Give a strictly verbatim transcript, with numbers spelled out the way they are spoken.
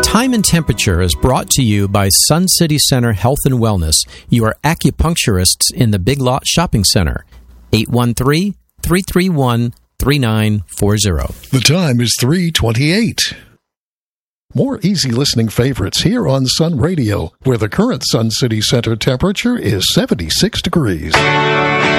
Time and Temperature is brought to you by Sun City Center Health and Wellness, your acupuncturists in the Big Lot Shopping Center. eight one three, three three one, three nine four zero. The time is three twenty-eight. More easy listening favorites here on Sun Radio, where the current Sun City Center temperature is seventy-six degrees.